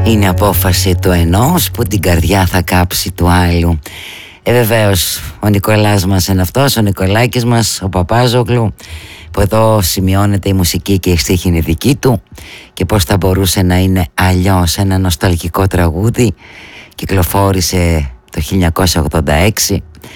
Είναι απόφαση του ενός που την καρδιά θα κάψει του άλλου. Βεβαίως ο Νικολάς μας είναι αυτός, ο Νικολάκης μας, ο Παπάζογλου, που εδώ σημειώνεται η μουσική και η στίχη είναι δική του. Και πώς θα μπορούσε να είναι αλλιώς? Ένα νοσταλγικό τραγούδι, κυκλοφόρησε το 1986